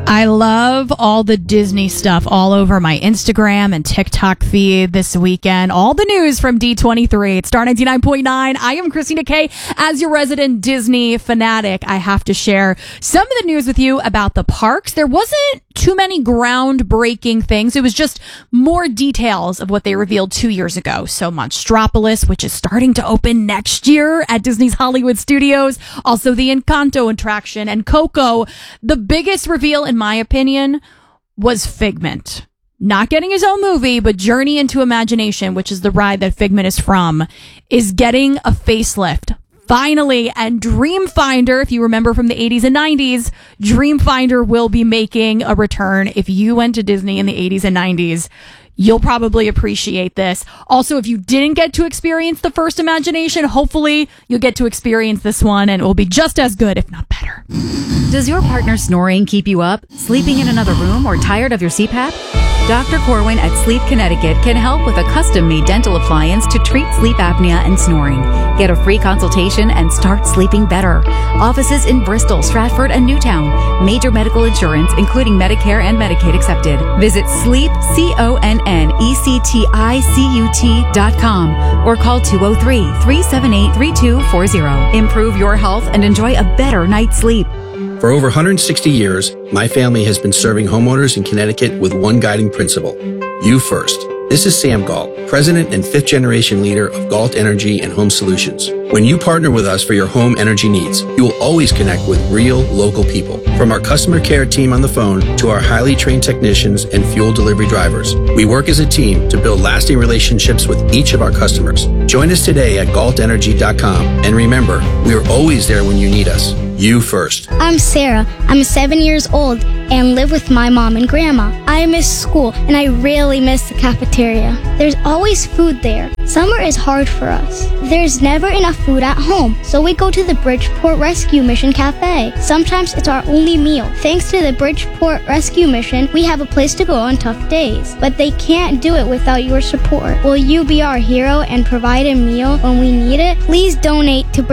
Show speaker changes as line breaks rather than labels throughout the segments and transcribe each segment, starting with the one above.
I love all the Disney stuff all over my Instagram and TikTok feed this weekend. All the news from D23. It's Star 99.9. I am Christina Kay. As your resident Disney fanatic, I have to share some of the news with you about the parks. There wasn't too many groundbreaking things. It was just more details of what they revealed 2 years ago. So Monstropolis, which is starting to open next year at Disney's Hollywood Studios. Also the Encanto attraction and Coco. The biggest reveal, in my opinion, was Figment. Not getting his own movie, but Journey into Imagination, which is the ride that Figment is from, is getting a facelift. Finally, and Dreamfinder, if you remember from the 80s and 90s, Dreamfinder will be making a return. If you went to Disney in the 80s and 90s, you'll probably appreciate this. Also, if you didn't get to experience the first Imagination, hopefully you'll get to experience this one, and it will be just as good, if not better.
Does your partner snoring keep you up? Sleeping in another room or tired of your CPAP? Dr. Corwin at Sleep Connecticut can help with a custom-made dental appliance to treat sleep apnea and snoring. Get a free consultation and start sleeping better. Offices in Bristol, Stratford, and Newtown. Major medical insurance, including Medicare and Medicaid accepted. Visit sleepconnecticut.com or call 203-378-3240. Improve your health and enjoy a better night's sleep.
For over 160 years, my family has been serving homeowners in Connecticut with one guiding principle: you first. This is Sam Galt, president and fifth generation leader of Galt Energy and Home Solutions. When you partner with us for your home energy needs, you will always connect with real local people. From our customer care team on the phone to our highly trained technicians and fuel delivery drivers, we work as a team to build lasting relationships with each of our customers. Join us today at galtenergy.com. And remember, we are always there when you need us. You first.
I'm Sarah. I'm 7 years old and live with my mom and grandma. I miss school and I really miss the cafeteria. There's always food there. Summer is hard for us. There's never enough food at home, so we go to the Bridgeport Rescue Mission Cafe. Sometimes it's our only meal. Thanks to the Bridgeport Rescue Mission, we have a place to go on tough days. But they can't do it without your support. Will you be our hero and provide a meal when we need it? Please donate to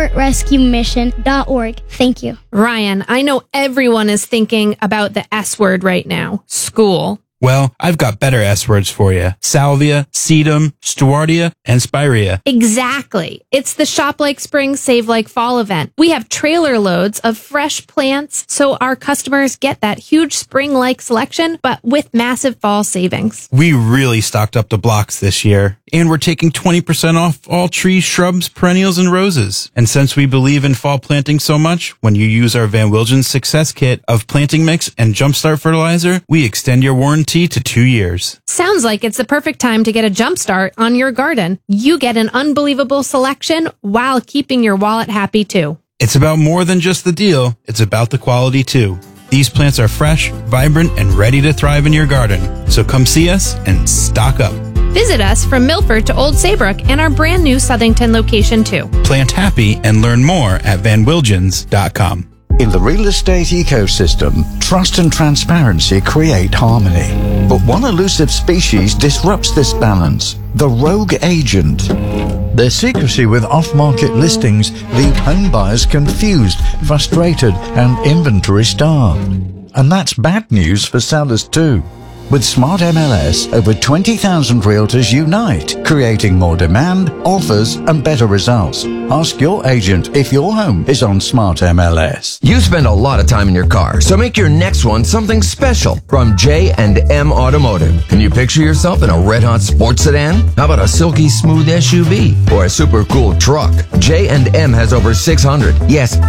BridgeportRescueMission.org. Thank you.
Ryan, I know everyone is thinking about the S word right now. School.
Well, I've got better S words for you. Salvia, sedum, stewardia, and spirea.
Exactly. It's the Shop Like Spring, Save Like Fall event. We have trailer loads of fresh plants so our customers get that huge spring-like selection, but with massive fall savings.
We really stocked up the blocks this year. And we're taking 20% off all trees, shrubs, perennials, and roses. And since we believe in fall planting so much, when you use our Van Wilgen's Success Kit of planting mix and jumpstart fertilizer, we extend your warranty to 2 years.
Sounds like it's the perfect time to get a jumpstart on your garden. You get an unbelievable selection while keeping your wallet happy too.
It's about more than just the deal. It's about the quality too. These plants are fresh, vibrant, and ready to thrive in your garden. So come see us and stock up.
Visit us from Milford to Old Saybrook and our brand new Southington location too.
Plant happy and learn more at vanwilgens.com.
In the real estate ecosystem, trust and transparency create harmony. But one elusive species disrupts this balance: the rogue agent. Their secrecy with off-market listings leave home buyers confused, frustrated, and inventory-starved. And that's bad news for sellers too. With Smart MLS, over 20,000 realtors unite, creating more demand, offers, and better results. Ask your agent if your home is on Smart MLS.
You spend a lot of time in your car, so make your next one something special from J&M Automotive. Can you picture yourself in a red-hot sports sedan? How about a silky smooth SUV or a super cool truck? J&M has over 600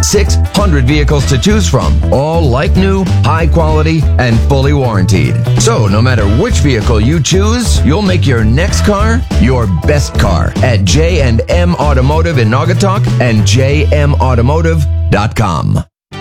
vehicles to choose from, all like new, high quality, and fully warranted. So no matter which vehicle you choose, you'll make your next car your best car at J&M Automotive in Naugatuck and jmautomotive.com.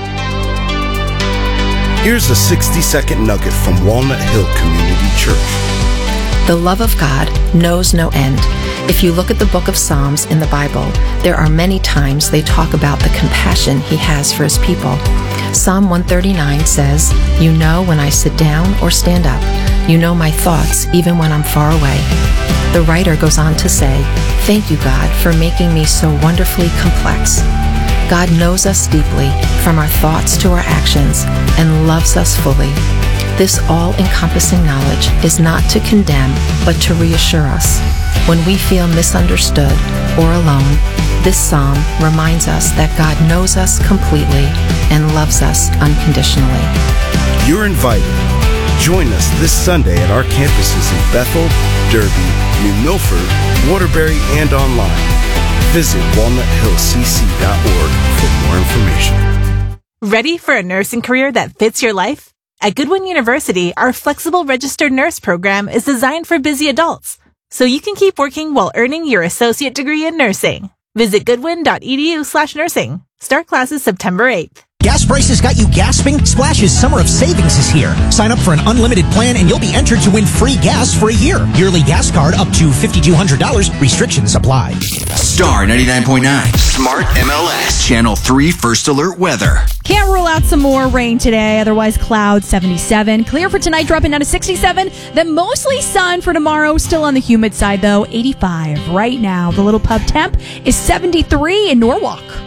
Here's a 60-second nugget from Walnut Hill Community Church.
The love of God knows no end. If you look at the book of Psalms in the Bible, there are many times they talk about the compassion he has for his people. Psalm 139 says, "You know when I sit down or stand up. You know my thoughts even when I'm far away." The writer goes on to say, "Thank you, God, for making me so wonderfully complex." God knows us deeply, from our thoughts to our actions, and loves us fully. This all-encompassing knowledge is not to condemn, but to reassure us. When we feel misunderstood or alone, this psalm reminds us that God knows us completely and loves us unconditionally.
You're invited. Join us this Sunday at our campuses in Bethel, Derby, New Milford, Waterbury, and online. Visit walnuthillcc.org for more information.
Ready for a nursing career that fits your life? At Goodwin University, our flexible registered nurse program is designed for busy adults, so you can keep working while earning your associate degree in nursing. Visit goodwin.edu/nursing. Start classes September 8th.
Gas prices got you gasping? Splash's Summer of Savings is here. Sign up for an unlimited plan and you'll be entered to win free gas for a year. Yearly gas card up to $5,200. Restrictions apply.
Star 99.9. Smart MLS. Channel 3 First Alert Weather.
Can't rule out some more rain today. Otherwise, clouds 77. Clear for tonight, dropping down to 67. Then mostly sun for tomorrow. Still on the humid side, though. 85 right now. The little pub temp is 73 in Norwalk.